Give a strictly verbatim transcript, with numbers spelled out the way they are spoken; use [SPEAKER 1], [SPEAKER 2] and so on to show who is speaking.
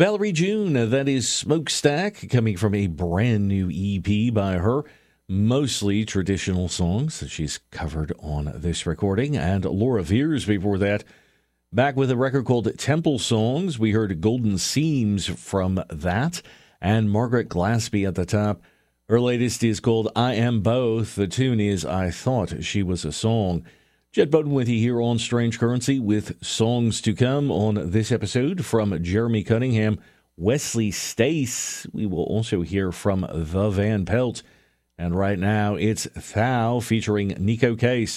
[SPEAKER 1] Valerie June, that is Smokestack, coming from a brand new E P by her. Mostly traditional songs that she's covered on this recording. And Laura Veers before that, back with a record called Temple Songs. We heard Golden Seams from that. And Margaret Glaspie at the top. Her latest is called I Am Both. The tune is I Thought She Was a Song. Jed Bowden with you here on Strange Currency with songs to come on this episode from Jeremy Cunningham, Wesley Stace. We will also hear from The Van Pelt. And right now it's Thou featuring Nico Case.